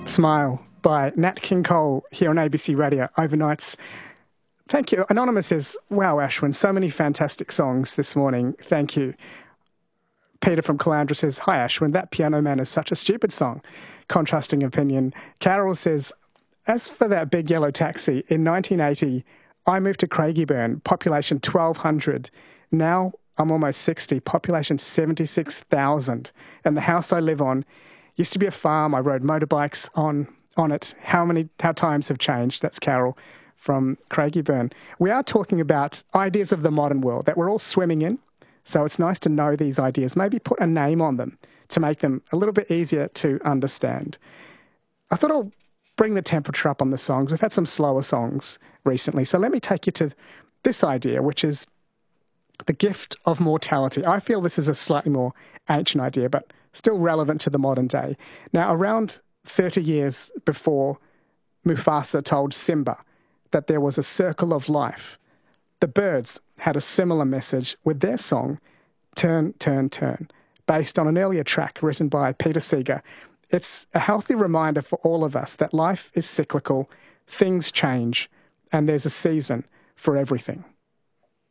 Smile by Nat King Cole here on ABC Radio overnights. Thank you. Anonymous says, wow, Ashwin, so many fantastic songs this morning. Thank you. Peter from Caloundra says, hi, Ashwin, that Piano Man is such a stupid song. Contrasting opinion. Carol says, as for that Big Yellow Taxi, in 1980, I moved to Craigieburn, population 1,200. Now I'm almost 60, population 76,000. And the house I live on used to be a farm. I rode motorbikes on it. How times have changed. That's Carol from Craigieburn. We are talking about ideas of the modern world that we're all swimming in. So it's nice to know these ideas, maybe put a name on them to make them a little bit easier to understand. I thought I'll bring the temperature up on the songs. We've had some slower songs recently. So let me take you to this idea, which is the gift of mortality. I feel this is a slightly more ancient idea, but still relevant to the modern day. Now, around 30 years before Mufasa told Simba that there was a circle of life, the Byrds had a similar message with their song, Turn, Turn, Turn, based on an earlier track written by Peter Seeger. It's a healthy reminder for all of us that life is cyclical, things change, and there's a season for everything.